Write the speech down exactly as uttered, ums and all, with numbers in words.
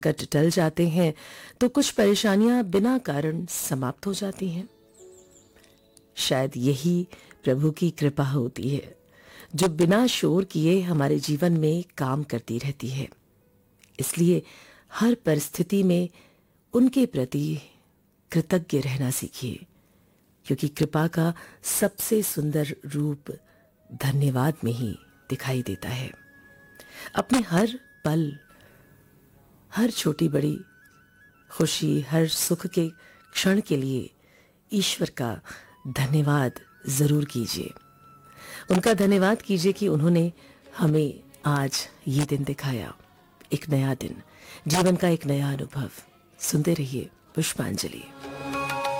Cut टल जाते हैं तो कुछ परेशानियां बिना कारण समाप्त हो जाती हैं। शायद यही प्रभु की कृपा होती है जो बिना शोर किए हमारे जीवन में काम करती रहती है। इसलिए हर परिस्थिति में उनके प्रति कृतज्ञ रहना सीखिए, क्योंकि कृपा का सबसे सुंदर रूप धन्यवाद में ही दिखाई देता है। अपने हर पल, हर छोटी बड़ी खुशी, हर सुख के क्षण के लिए ईश्वर का धन्यवाद जरूर कीजिए। उनका धन्यवाद कीजिए कि उन्होंने हमें आज ये दिन दिखाया, एक नया दिन, जीवन का एक नया अनुभव। सुनते रहिए पुष्पांजलि।